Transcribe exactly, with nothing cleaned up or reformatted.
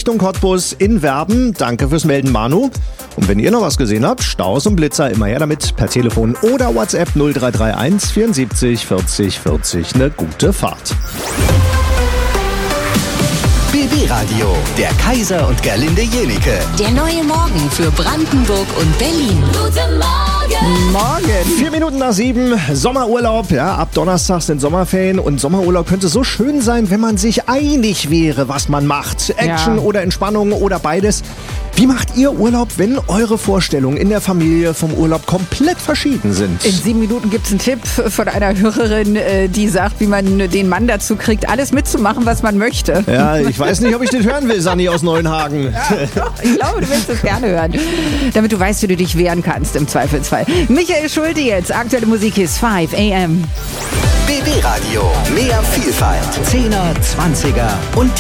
Richtung Cottbus in Werben. Danke fürs Melden, Manu. Und wenn ihr noch was gesehen habt, Staus und Blitzer, immer her damit per Telefon oder WhatsApp null drei drei eins vierundsiebzig vierzig vierzig. Eine gute Fahrt. B B-Radio, der Kaiser und Gerlinde Jenike. Der neue Morgen für Brandenburg und Berlin. Guten Morgen! Morgen! Vier Minuten nach sieben, Sommerurlaub. Ja, ab Donnerstag sind Sommerferien und Sommerurlaub könnte so schön sein, wenn man sich einig wäre, was man macht. Action Ja. oder Entspannung oder beides. Wie macht ihr Urlaub, wenn eure Vorstellungen in der Familie vom Urlaub komplett verschieden sind? In sieben Minuten gibt es einen Tipp von einer Hörerin, äh, die sagt, wie man den Mann dazu kriegt, alles mitzumachen, was man möchte. Ja, ich weiß nicht, ob ich das hören will, Sanni aus Neuenhagen. Ja, doch, ich glaube, du willst es gerne hören. Damit du weißt, wie du dich wehren kannst im Zweifelsfall. Michael Schulte jetzt. Aktuelle Musik ist fünf a m. B B-Radio, mehr Vielfalt. Zehner, Zwanziger und